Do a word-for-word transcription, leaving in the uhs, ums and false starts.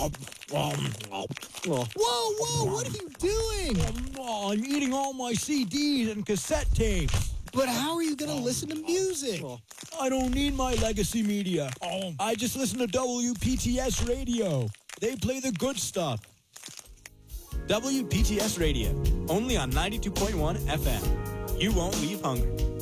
Whoa, whoa, what are you doing? Oh, I'm eating all my C Ds and cassette tapes. But how are you going to listen to music? I don't need my legacy media. I just listen to W P T S Radio. They play the good stuff. W P T S Radio, only on ninety-two point one F M. You won't leave hungry.